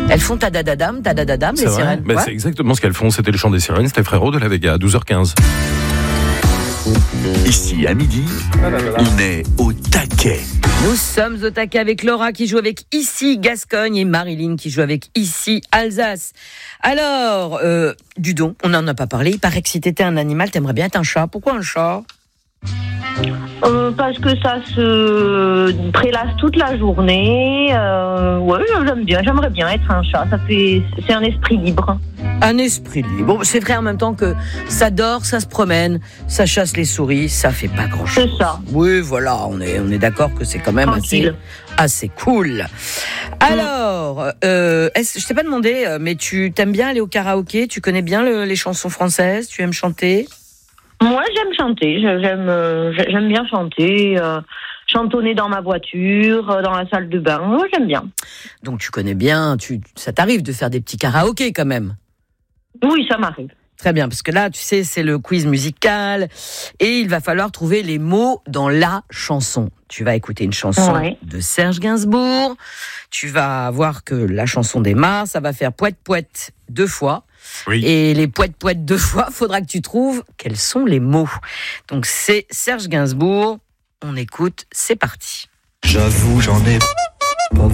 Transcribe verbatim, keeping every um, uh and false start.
Elles font tadadadam, tadadadam, C'est les vrai. sirènes. Bah, Ouais. C'est exactement ce qu'elles font. C'était le chant des sirènes. C'était Frérot de la Vega à douze heures quinze. Ici, à midi, on est au taquet. Nous sommes au taquet avec Laura qui joue avec Ici Gascogne et Marilyn qui joue avec Ici Alsace. Alors, euh, Dudon, on n'en a pas parlé. Il paraît que si t'étais un animal, t'aimerais bien être un chat. Pourquoi un chat ? Euh, parce que ça se prélasse toute la journée. Euh, ouais, j'aime bien. J'aimerais bien être un chat. Ça fait, c'est un esprit libre. Un esprit libre. Bon, c'est vrai en même temps que ça dort, ça se promène, ça chasse les souris, ça fait pas grand-chose. C'est ça. Oui, voilà, on est, on est d'accord que c'est quand même assez, Tranquille. assez cool. Alors, euh, est-ce, je t'ai pas demandé, mais tu t'aimes bien aller au karaoké ? Tu connais bien le- les chansons françaises ? Tu aimes chanter ? Moi, j'aime chanter. Je- J'aime, euh, j'aime bien chanter. euh, chantonner dans ma voiture, euh, dans la salle de bain. Moi, j'aime bien. Donc tu connais bien, tu, ça t'arrive de faire des petits karaokés quand même. Oui, ça m'arrive. Très bien, parce que là, tu sais, c'est le quiz musical et il va falloir trouver les mots dans la chanson. Tu vas écouter une chanson Ouais. de Serge Gainsbourg. Tu vas voir que la chanson démarre, ça va faire poète poète deux fois. Oui. Et les poète poète deux fois, faudra que tu trouves quels sont les mots. Donc c'est Serge Gainsbourg. On écoute, c'est parti. J'avoue, j'en ai pas